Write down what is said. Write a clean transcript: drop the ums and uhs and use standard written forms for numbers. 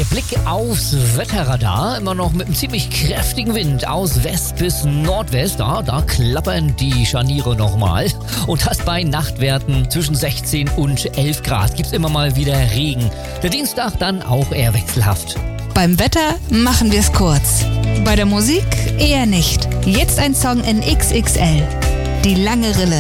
Der Blick aufs Wetterradar, immer noch mit einem ziemlich kräftigen Wind aus West bis Nordwest. Da klappern die Scharniere nochmal. Und das bei Nachtwerten zwischen 16 und 11 Grad. Gibt's immer mal wieder Regen. Der Dienstag dann auch eher wechselhaft. Beim Wetter machen wir es kurz. Bei der Musik eher nicht. Jetzt ein Song in XXL. Die lange Rille.